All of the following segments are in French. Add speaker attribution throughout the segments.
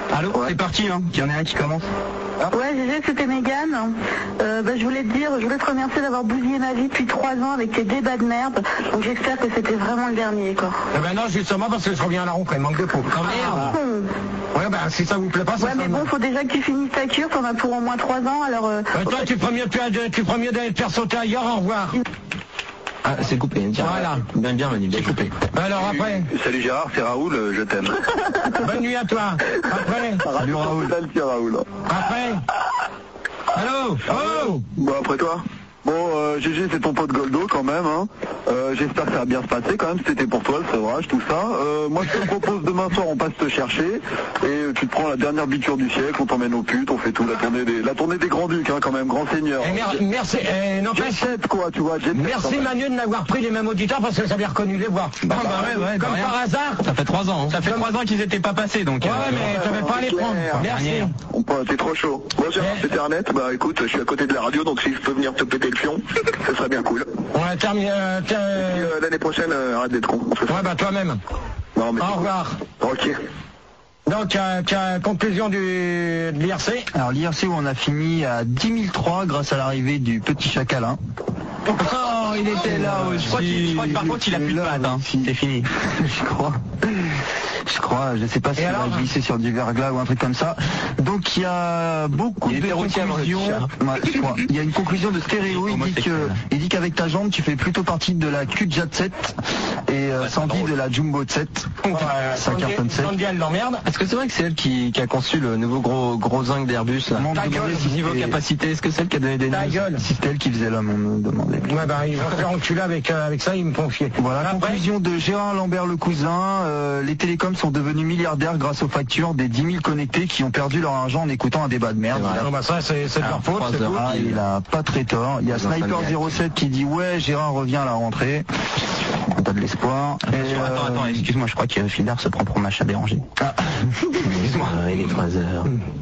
Speaker 1: Allô, c'est parti, hein. Il y en a un qui commence.
Speaker 2: Ouais, GG, c'était Mégane. Je voulais te remercier d'avoir bousillé ma vie depuis 3 ans avec tes débats de merde. Donc j'espère que c'était vraiment le dernier, quoi.
Speaker 3: Eh ben non, justement, parce que je reviens à la rentrée, manque de peau. Oh merde. Ouais, bah si ça vous plaît pas,
Speaker 2: ouais, mais bon, faut déjà que tu finisses ta cure, t'en as pour au moins 3 ans, alors...
Speaker 3: toi, tu ferais mieux d'aller te faire sauter ailleurs, au revoir.
Speaker 1: Ah, c'est coupé,
Speaker 3: voilà.
Speaker 1: Bien, Manu, bien coupé.
Speaker 3: Alors après.
Speaker 4: Salut Gérard, c'est Raoul, je t'aime.
Speaker 3: Bonne nuit à toi. Après.
Speaker 4: Salut Raoul. Salut Raoul.
Speaker 3: Après. Allô. Oh.
Speaker 4: Bon, après toi. Bon, GG, c'est ton pote Goldo quand même, hein. J'espère que ça va bien se passer quand même, c'était pour toi le sevrage, tout ça. Moi je te propose demain soir on passe te chercher et tu te prends la dernière biture du siècle, on t'emmène aux putes, on fait tout, la tournée des grands ducs, hein, quand même, grand seigneur.
Speaker 3: Merci,
Speaker 4: Jet set quoi, tu vois, Jet set.
Speaker 3: Merci Manu de n'avoir pris les mêmes auditeurs parce que j'avais reconnu les voix.
Speaker 1: Ouais,
Speaker 3: comme par hasard.
Speaker 1: Ça fait 3 ans. Hein. Ça fait 3 ans qu'ils étaient pas passés, donc...
Speaker 3: Ouais, mais t'avais pas à les prendre. Merci.
Speaker 4: T'es trop chaud. Bon, Gérard, c'était Arnett, bah écoute, je suis à côté de la radio, donc si je peux venir te péter le fion, ça serait bien cool.
Speaker 3: On a terminé...
Speaker 4: l'année prochaine, arrête d'être con.
Speaker 3: Ouais, bah toi-même.
Speaker 4: Non, mais...
Speaker 3: Au revoir.
Speaker 4: Ok.
Speaker 3: Donc, conclusion de l'IRC.
Speaker 5: Alors, l'IRC où on a fini à 10 003 grâce à l'arrivée du petit Chacalin.
Speaker 1: Oh, il était là aussi. Je crois que par contre, il a plus de pattes, hein. C'est fini.
Speaker 5: Je crois, je sais pas si il va glisser sur du verglas ou un truc comme ça. Donc il y a beaucoup de conclusions. Ouais, je crois. Il y a une conclusion de Stéréo, il dit qu'avec ta jambe tu fais plutôt partie de la Q-Jet 7 et Sandy de la Jumbo 7. Ça cartonne 7.
Speaker 3: Sandy elle l'emmerde.
Speaker 1: Est-ce que c'est vrai que c'est elle qui a conçu le nouveau gros zinc d'Airbus là? Niveau capacité, est-ce que c'est elle qui a donné des noms?
Speaker 5: Si c'était elle qui faisait l'homme, on me demandait.
Speaker 3: Ouais bah il va faire enculer avec ça, il me font chier.
Speaker 5: Voilà, conclusion de Gérard Lambert le cousin, les télécoms sont devenus milliardaires grâce aux factures des 10 000 connectés qui ont perdu leur argent en écoutant un débat de merde.
Speaker 3: Non, bah ça c'est de leur faute.
Speaker 5: Il a pas très tort. Il y a Sniper 07 qui dit ouais, Gérard revient à la rentrée. On a de l'espoir.
Speaker 1: Attends, excuse-moi, je crois que Fildar se prend pour match à déranger. Excuse-moi, il est 3 heures.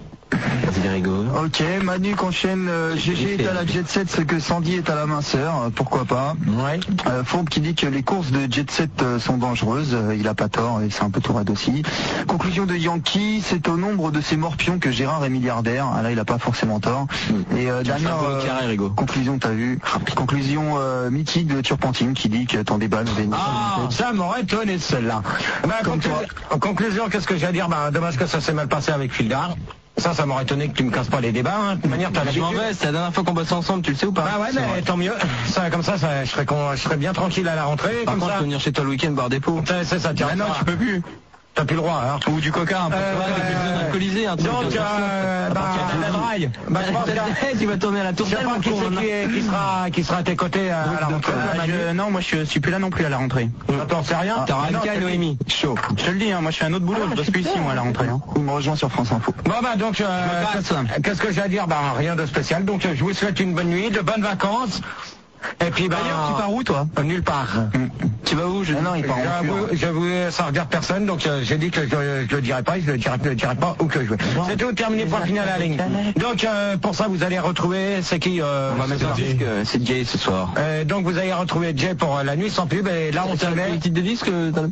Speaker 5: Ok, Manu qu'enchaîne, GG est à la Jet Set, ce que Sandy est à la minceur, pourquoi pas.
Speaker 3: Ouais.
Speaker 5: Fourbe qui dit que les courses de Jet Set sont dangereuses, il a pas tort, et c'est un peu tout raide aussi. Conclusion de Yankee, c'est au nombre de ces morpions que Gérard est milliardaire, là il a pas forcément tort. Et dernière conclusion, t'as vu, conclusion mythique de Turpentine qui dit que ton débat nous
Speaker 3: ça m'aurait étonné celle-là. En conclusion, qu'est-ce que j'ai à dire? Dommage que ça s'est mal passé avec Fildar. Ça m'aurait étonné que tu me casses pas les débats, hein. De toute manière, t'as l'habitude.
Speaker 1: Je m'en vais, c'est la dernière fois qu'on bosse ensemble, tu le sais ou pas?
Speaker 3: Bah ouais, mais tant mieux. Comme ça, je serais bien tranquille à la rentrée.
Speaker 1: Par contre, je peux venir chez toi le week-end boire des pots.
Speaker 3: C'est ça, tiens.
Speaker 1: Non, tu peux plus.
Speaker 3: T'as plus le droit, hein.
Speaker 1: Ou du coca, un peu. Alcoolisé, un truc.
Speaker 3: Donc, la draille.
Speaker 1: Tu vas tourner à la tour.
Speaker 3: Je sais pas qui sera à tes côtés à la rentrée.
Speaker 5: Non, moi je suis plus là non plus à la rentrée.
Speaker 3: Attends, c'est rien.
Speaker 1: T'auras Anka et Noémie.
Speaker 5: Chaud. Je te le dis, hein, moi je fais un autre boulot, je bosse plus ici moi à la rentrée. Il me rejoint sur France Info.
Speaker 3: Bon donc, qu'est-ce que j'ai à dire? Rien de spécial. Donc je vous souhaite une bonne nuit, de bonnes vacances. Et puis
Speaker 5: d'ailleurs, tu pars où toi?
Speaker 3: Nulle part.
Speaker 5: Tu vas où? Non, il part
Speaker 3: ça regarde personne, donc j'ai dit que je le dirai pas, je le dirai pas où que je veux. C'est tout, terminé, point final à la ligne. Donc pour ça vous allez retrouver, c'est qui
Speaker 1: on va mettre un disque, c'est Jay ce soir.
Speaker 3: Donc vous allez retrouver Jay pour la nuit sans pub, et là on se met...
Speaker 1: le titre de disque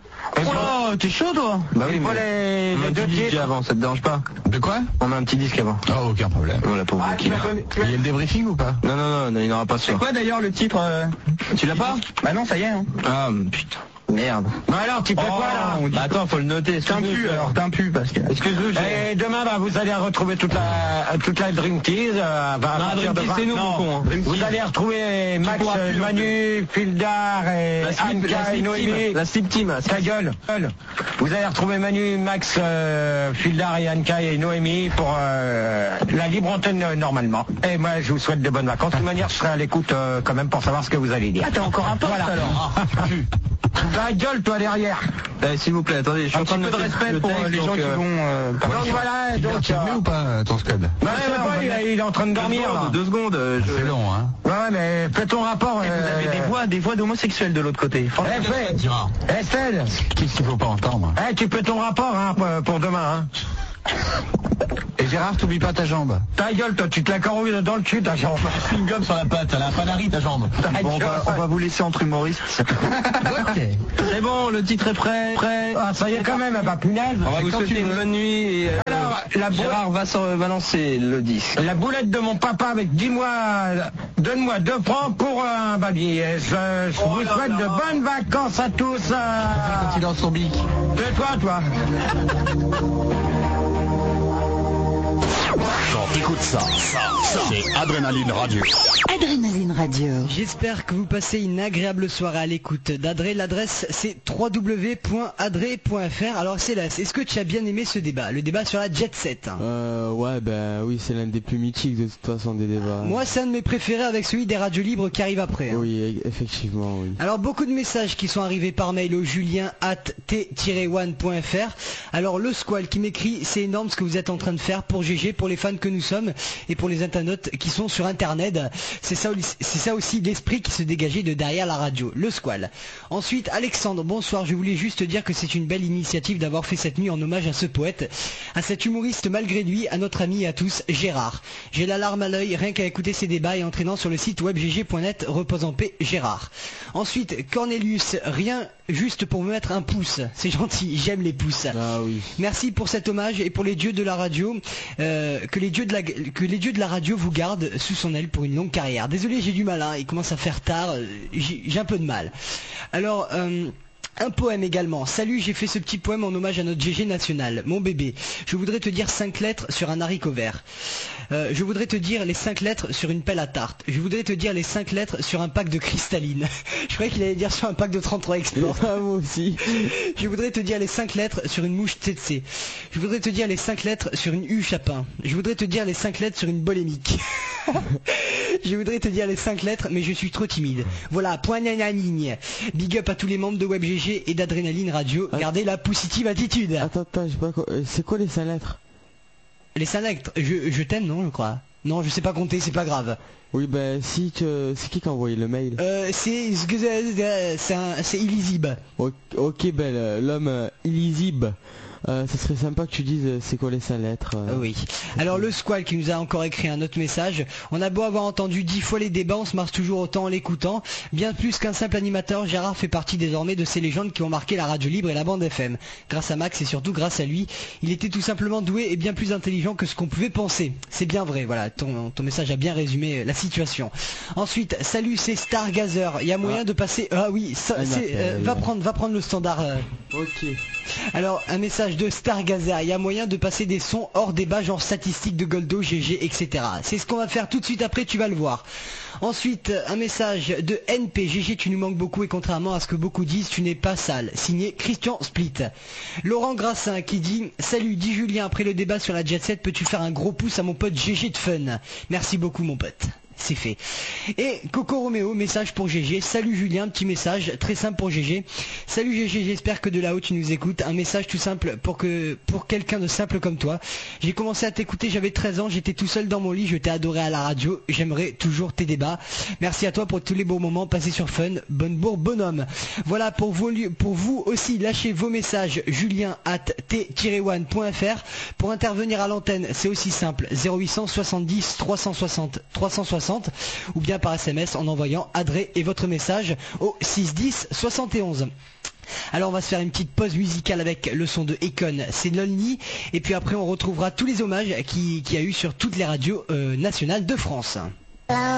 Speaker 5: Oh, t'es chaud toi?
Speaker 1: Bah oui, mais les deux disques avant, ça te dérange pas? De quoi? On met un petit disque avant.
Speaker 6: Ah, aucun problème.
Speaker 1: Voilà pour vous.
Speaker 6: Il y a le débriefing ou pas?
Speaker 1: Non, il n'y en aura pas ce soir.
Speaker 5: C'est quoi d'ailleurs le titre?
Speaker 1: Tu l'as pas?
Speaker 5: Bah non, ça y est. Hein.
Speaker 1: Ah putain. Merde.
Speaker 3: Bah alors, tu fais quoi là?
Speaker 1: Bah attends, faut le noter.
Speaker 5: T'es un pu alors, t'es un pu parce que...
Speaker 1: Excuse-moi.
Speaker 3: Et demain, vous allez retrouver toute la Dream Tease.
Speaker 1: C'est nous, con.
Speaker 3: Vous allez retrouver Max, Manu, Fildar et Anka et Noémie.
Speaker 1: La Slip Team.
Speaker 3: Ta gueule. Vous allez retrouver Manu, Max, Fildar et Anka et Noémie pour la libre antenne normalement. Et moi, je vous souhaite de bonnes vacances. De toute manière, je serai à l'écoute quand même pour savoir ce que vous allez dire.
Speaker 5: Ah, t'as encore un poste alors.
Speaker 3: Ta gueule, toi, derrière.
Speaker 1: S'il vous plaît, attendez, je suis en train de
Speaker 5: noter respect pour les gens qui vont...
Speaker 3: Donc voilà, donc...
Speaker 6: Tu le mets ou pas, ton scud?
Speaker 3: Bah il est en train de dormir, là.
Speaker 1: 2 secondes.
Speaker 6: C'est long, hein.
Speaker 3: Ouais, mais fais ton rapport.
Speaker 5: Vous avez des voix d'homosexuels de l'autre côté.
Speaker 3: Estelle.
Speaker 6: Qu'est-ce qu'il faut pas entendre?
Speaker 3: Tu fais ton rapport, hein, pour demain, hein.
Speaker 6: Et Gérard, t'oublies pas ta jambe.
Speaker 3: Ta gueule, toi, tu te la corrouilles dans le cul, ta jambe.
Speaker 6: Fais une gomme sur la patte, elle a pas d'arrêt, ta jambe.
Speaker 5: Bon, on va vous laisser entre humoristes.
Speaker 6: Ok.
Speaker 1: C'est bon, le titre est prêt.
Speaker 3: Ah, ça y est quand même, bah punaise.
Speaker 1: On va vous souhaiter une bonne nuit et...
Speaker 3: Alors,
Speaker 1: Gérard va lancer le disque.
Speaker 3: La boulette de mon papa avec donne-moi 2 francs pour un babier. Je vous souhaite de bonnes vacances à tous.
Speaker 6: Quand il dans son bic.
Speaker 3: De toi.
Speaker 7: Quand t'écoutes ça, c'est Adrénaline Radio.
Speaker 8: Adrénaline Radio.
Speaker 9: J'espère que vous passez une agréable soirée à l'écoute d'Adré. L'adresse c'est www.adré.fr. Alors Céleste, est-ce que tu as bien aimé ce débat? Le débat sur la Jet Set.
Speaker 10: Ouais, oui, c'est l'un des plus mythiques de toute façon des débats.
Speaker 9: Moi c'est un de mes préférés avec celui des radios libres qui arrive après.
Speaker 10: Oui, effectivement, oui.
Speaker 9: Alors beaucoup de messages qui sont arrivés par mail au julien@t-one.fr. Alors le Squall qui m'écrit: c'est énorme ce que vous êtes en train de faire pour GG, pour les fans que nous sommes et pour les internautes qui sont sur internet. C'est ça aussi l'esprit qui se dégageait de derrière la radio, le Squall. Ensuite Alexandre: bonsoir, je voulais juste dire que c'est une belle initiative d'avoir fait cette nuit en hommage à ce poète, à cet humoriste malgré lui, à notre ami et à tous, Gérard. J'ai la larme à l'œil rien qu'à écouter ces débats et entraînant sur le site webgg.net, repose en paix Gérard. Ensuite Cornelius: rien, juste pour me mettre un pouce, c'est gentil, j'aime les pouces.
Speaker 10: Ah oui.
Speaker 9: Merci pour cet hommage et pour les dieux de la radio, que les dieux de la radio vous gardent sous son aile pour une longue carrière. Désolé, j'ai du mal, hein, il commence à faire tard, j'ai un peu de mal. Alors un poème également. Salut, j'ai fait ce petit poème en hommage à notre GG national. Mon bébé, je voudrais te dire 5 lettres sur un haricot vert. Je voudrais te dire les 5 lettres sur une pelle à tarte. Je voudrais te dire les 5 lettres sur un pack de cristalline. Je croyais qu'il allait dire sur un pack de 33 Export.
Speaker 10: Ah, moi aussi.
Speaker 9: Je voudrais te dire les 5 lettres sur une mouche tsetse. Je voudrais te dire les 5 lettres sur une huche à pain. Je voudrais te dire les 5 lettres sur une bolémique. Je voudrais te dire les 5 lettres, mais je suis trop timide. Voilà, point ligne. Big up à tous les membres de WebGG et d'Adrénaline Radio. Gardez la positive attitude.
Speaker 10: Attends, j'ai pas... C'est quoi les 5 lettres?
Speaker 9: Les 5 lettres, je t'aime, non, je crois. Non, je sais pas compter, c'est pas grave.
Speaker 10: Oui, c'est qui qui a envoyé le mail?
Speaker 9: C'est illisible.
Speaker 10: Ok, l'homme illisible. Ça serait sympa que tu dises c'est quoi les 5 lettres.
Speaker 9: Oui. Alors le Squall qui nous a encore écrit un autre message: on a beau avoir entendu 10 fois les débats, on se marche toujours autant en l'écoutant. Bien plus qu'un simple animateur, Gérard fait partie désormais de ces légendes qui ont marqué la radio libre et la bande FM. Grâce à Max et surtout grâce à lui, il était tout simplement doué et bien plus intelligent que ce qu'on pouvait penser. C'est bien vrai, voilà, ton message a bien résumé la situation. Ensuite, salut, c'est Stargazer. Il y a moyen de passer... Ah oui, va prendre le standard.
Speaker 10: Ok.
Speaker 9: Alors, un message de Stargazer: il y a moyen de passer des sons hors débat, genre statistiques de Goldo, GG, etc. C'est ce qu'on va faire tout de suite après, tu vas le voir. Ensuite, un message de NP: GG, tu nous manques beaucoup et contrairement à ce que beaucoup disent, tu n'es pas sale. Signé Christian Split. Laurent Grassin qui dit: salut, dis Julien, après le débat sur la Jet Set, peux-tu faire un gros pouce à mon pote GG de Fun? Merci beaucoup mon pote. C'est fait. Et Coco Roméo, message pour GG: salut Julien, petit message très simple pour GG. Salut GG, j'espère que de là-haut tu nous écoutes. Un message tout simple pour quelqu'un de simple comme toi. J'ai commencé à t'écouter, j'avais 13 ans, j'étais tout seul dans mon lit, je t'ai adoré à la radio, j'aimerais toujours tes débats. Merci à toi pour tous les beaux moments passés sur Fun. Bonne bourre, bonhomme. Voilà, pour vous aussi, lâchez vos messages julien@t-one.fr. Pour intervenir à l'antenne, c'est aussi simple, 0800 70 360 360, ou bien par SMS en envoyant Adré et votre message au 610 71. Alors on va se faire une petite pause musicale avec le son de Econ, c'est Lonely, et puis après on retrouvera tous les hommages qu'il y a eu sur toutes les radios nationales de France.